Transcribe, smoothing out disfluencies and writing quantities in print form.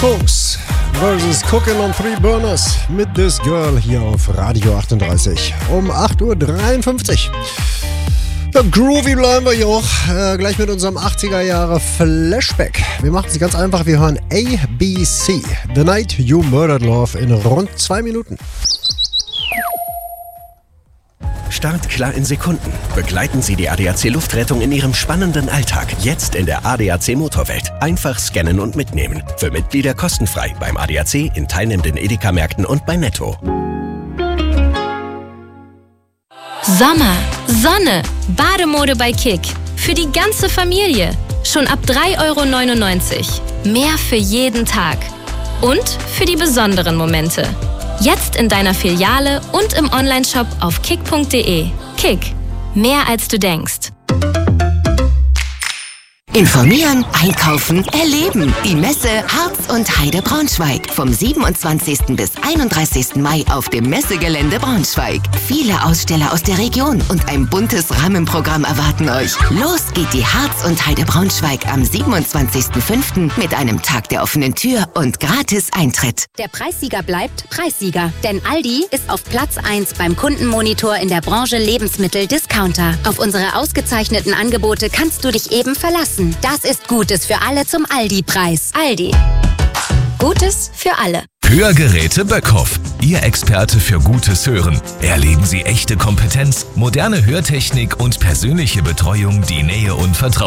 Cooks vs. Cooking on Three Burners mit This Girl hier auf Radio 38 um 8.53 Uhr. Ja, groovy bleiben wir hier auch gleich mit unserem 80er Jahre Flashback. Wir machen es ganz einfach, wir hören ABC, The Night You Murdered Love in rund 2 Minuten. Start klar in Sekunden. Begleiten Sie die ADAC Luftrettung in Ihrem spannenden Alltag. Jetzt in der ADAC Motorwelt. Einfach scannen und mitnehmen. Für Mitglieder kostenfrei beim ADAC, in teilnehmenden Edeka-Märkten und bei Netto. Sommer, Sonne, Bademode bei Kick. Für die ganze Familie. Schon ab 3,99 €. Mehr für jeden Tag. Und für die besonderen Momente. Jetzt in deiner Filiale und im Onlineshop auf kick.de. Kick. Mehr als du denkst. Informieren, einkaufen, erleben. Die Messe Harz und Heide Braunschweig. Vom 27. bis 31. Mai auf dem Messegelände Braunschweig. Viele Aussteller aus der Region und ein buntes Rahmenprogramm erwarten euch. Los geht die Harz und Heide Braunschweig am 27.05. mit einem Tag der offenen Tür und gratis Eintritt. Der Preissieger bleibt Preissieger. Denn Aldi ist auf Platz 1 beim Kundenmonitor in der Branche Lebensmittel-Discounter. Auf unsere ausgezeichneten Angebote kannst du dich eben verlassen. Das ist Gutes für alle zum Aldi-Preis. Aldi. Gutes für alle. Hörgeräte Böckhoff. Ihr Experte für gutes Hören. Erleben Sie echte Kompetenz, moderne Hörtechnik und persönliche Betreuung, die Nähe und Vertrauen.